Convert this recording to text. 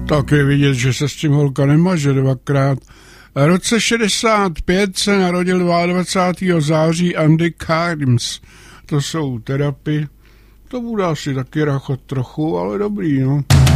Tak je vidět, že se s tím holka nemaže dvakrát. V roce 65 se narodil 22. září Andy Carms. To jsou terapie. To bude asi taky rachot trochu, ale dobrý, no.